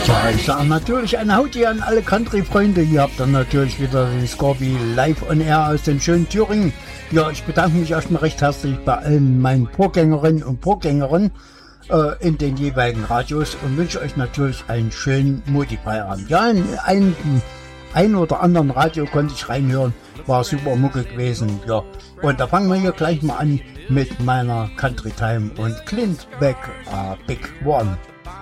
Ja, ich sage natürlich ein Hauti an alle Country-Freunde. Hier habt ihr natürlich wieder den Scorby live on air aus dem schönen Thüringen. Ja, ich bedanke mich erstmal recht herzlich bei allen meinen Vorgängerinnen und Vorgängern in den jeweiligen Radios und wünsche euch natürlich einen schönen Multi-Feierabend. Ja, in ein oder anderen Radio konnte ich reinhören, war super Mucke gewesen. Ja, und da fangen wir hier gleich mal an mit meiner Country Time und Clint Beck, Big One.